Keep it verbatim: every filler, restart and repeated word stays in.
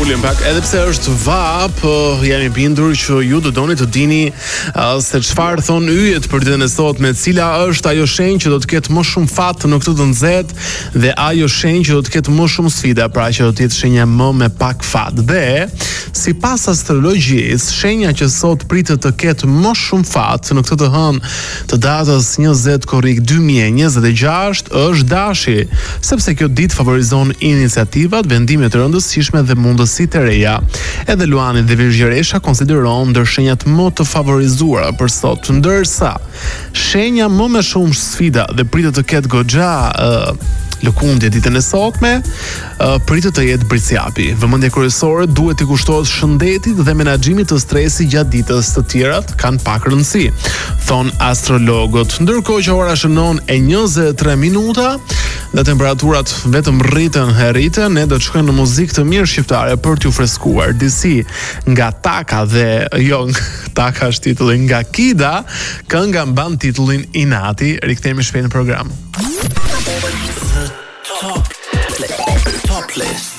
ulim pak, edhe pse është vap, jam i bindur që ju do doni të dini uh, se çfarë thon yjet për ditën e sotme, cila është ajo shenjë që do të ketë më shumë fat në këtë të nxehtë dhe ajo shenjë që do të ketë më shumë sfida, pra që do të jetë shenja më me pak fat. Dhe sipas astrologjisë, shenja që sot pritet të ketë më shumë fat në këtë të hënë të datës njëzet korrik dy mijë e njëzet e gjashtë është dashi, sepse kjo ditë favorizon iniciativat, vendime të rëndësishme dhe mundësi të reja. Edhe Luani dhe Virgjëresha konsiderohen ndër shenjat më të favorizuara për sot, ndërsa shenja më me shumë sfida dhe pritet të ketë goxha uh, lëkundje ditën e sotme, uh, pritet të jetë Briciapi. Vëmendja kryesore duhet i kushtohet shëndetit dhe menaxhimit të stresit gjatë ditës, të tjerat kanë pak rëndësi, thon astrologët. Ndërkohë që ora shënon e njëzet e tre minuta dhe temperaturat vetëm rriten e rriten, ne do të shkojmë në muzikë të mirë shqiptare për t'ju freskuar. Disi nga Taka dhe jo Taka është titulli, nga Kida, kënga mban titullin Inati. Rikthehemi shpejt në program. Top, top list.